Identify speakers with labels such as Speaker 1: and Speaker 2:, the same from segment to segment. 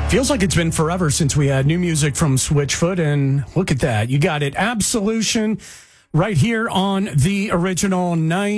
Speaker 1: Feels like it's been forever since we had new music from Switchfoot, and look at that. You got it. Absolution right here on the original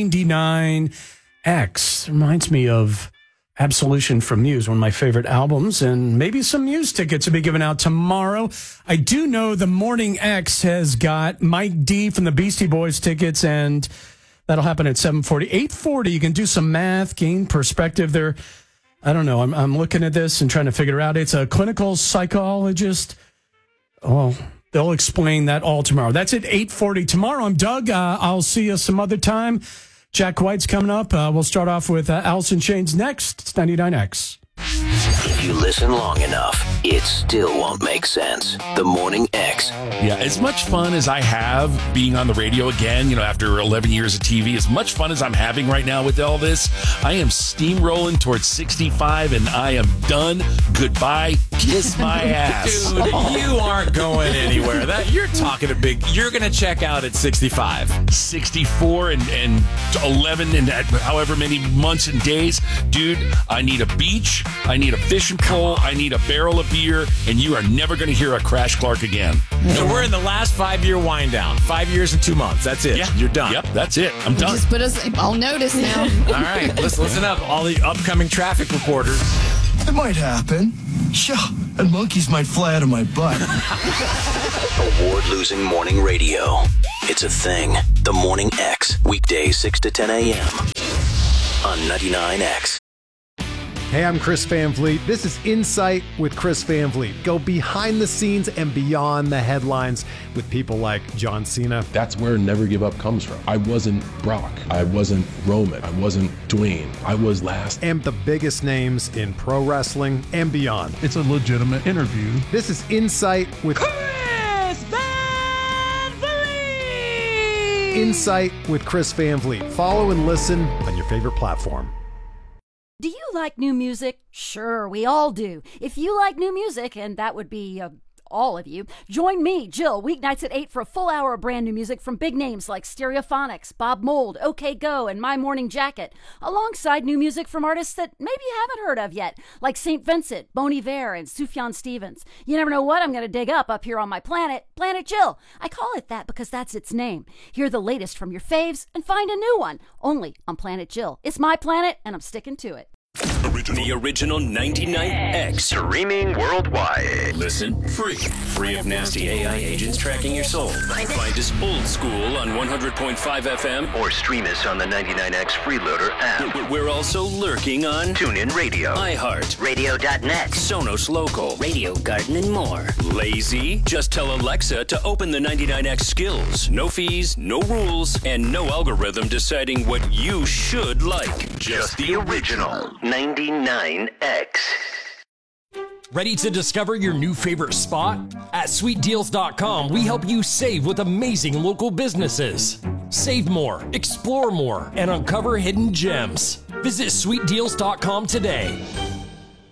Speaker 1: 99X. Reminds me of Absolution from Muse, one of my favorite albums, and maybe some Muse tickets will be given out tomorrow. I do know the Morning X has got Mike D from the Beastie Boys tickets, and that'll happen at 7:40. 8:40, you can do some math, gain perspective there. I don't know. I'm looking at this and trying to figure it out. It's a clinical psychologist. Oh, they'll explain that all tomorrow. That's at 8:40 tomorrow. I'm Doug. I'll see you some other time. Jack White's coming up. We'll start off with Alice in Chains next. It's 99X.
Speaker 2: If you listen long enough, it still won't make sense. The Morning X.
Speaker 3: Yeah, as much fun as I have being on the radio again, after 11 years of TV, as much fun as I'm having right now with all this, I am steamrolling towards 65 and I am done. Goodbye. Kiss my ass.
Speaker 4: Dude, you aren't going anywhere. You're talking a big, you're going to check out at 65.
Speaker 3: 64 and 11 and however many months and days. Dude, I need a beach. I need a fishing pole. I need a barrel of beer, and you are never going to hear a Crash Clark again.
Speaker 4: So we're in the last 5-year wind down. 5 years and 2 months. That's it.
Speaker 3: Yeah.
Speaker 4: You're done.
Speaker 3: Yep, that's it. I'm done.
Speaker 5: Just put us on notice now.
Speaker 4: All right, listen up, all the upcoming traffic reporters.
Speaker 6: It might happen. Sure. And monkeys might fly out of my butt.
Speaker 2: Award-losing morning radio. It's a thing. The Morning X. Weekdays 6 to 10 a.m. on 99X.
Speaker 7: Hey, I'm Chris Van Vliet. This is Insight with Chris Van Vliet. Go behind the scenes and beyond the headlines with people like John Cena.
Speaker 8: That's where Never Give Up comes from. I wasn't Brock. I wasn't Roman. I wasn't Dwayne. I was last.
Speaker 7: And the biggest names in pro wrestling and beyond.
Speaker 9: It's a legitimate interview.
Speaker 7: This is Insight with
Speaker 10: Chris Van Vliet.
Speaker 7: Insight with Chris Van Vliet. Follow and listen on your favorite platform.
Speaker 11: Do you like new music? Sure, we all do. If you like new music, and that would be all of you, join me, Jill, weeknights at 8 for a full hour of brand new music from big names like Stereophonics, Bob Mould, OK Go, and My Morning Jacket, alongside new music from artists that maybe you haven't heard of yet, like St. Vincent, Bon Iver, and Sufjan Stevens. You never know what I'm going to dig up here on my planet, Planet Jill. I call it that because that's its name. Hear the latest from your faves and find a new one, only on Planet Jill. It's my planet, and I'm sticking to it.
Speaker 2: The original 99X. Streaming worldwide.
Speaker 3: Listen free.
Speaker 2: Free of nasty AI agents tracking your soul.
Speaker 3: Find us old school on 100.5 FM.
Speaker 2: Or stream us on the 99X Freeloader app.
Speaker 3: We're also lurking on
Speaker 2: TuneIn Radio,
Speaker 3: iHeart,
Speaker 2: Radio.net,
Speaker 3: Sonos Local,
Speaker 2: Radio Garden, and more.
Speaker 3: Lazy? Just tell Alexa to open the 99X skills. No fees, no rules, and no algorithm deciding what you should like.
Speaker 2: Just the original 99X.
Speaker 12: Ready to discover your new favorite spot? At sweetdeals.com, we help you save with amazing local businesses. Save more, explore more, and uncover hidden gems. Visit sweetdeals.com today.